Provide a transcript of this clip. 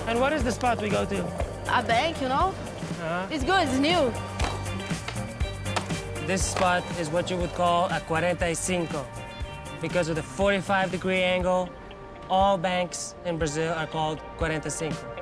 And what is the spot we go to? A bank, you know? It's good, it's new. This spot is what you would call a 45. Because of the 45-degree angle, all banks in Brazil are called 45.